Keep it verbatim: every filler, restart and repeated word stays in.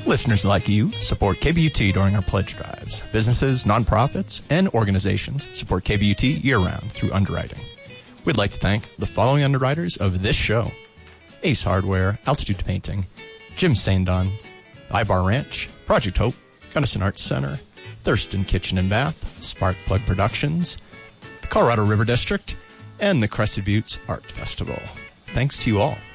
Listeners like you support K B U T during our pledge drives. Businesses, nonprofits, and organizations support K B U T year-round through underwriting. We'd like to thank the following underwriters of this show: Ace Hardware, Altitude Painting, Jim Saindon, Ibar Ranch, Project Hope, Gunnison Arts Center, Thurston Kitchen and Bath, Spark Plug Productions, the Colorado River District, and the Crested Buttes Art Festival. Thanks to you all.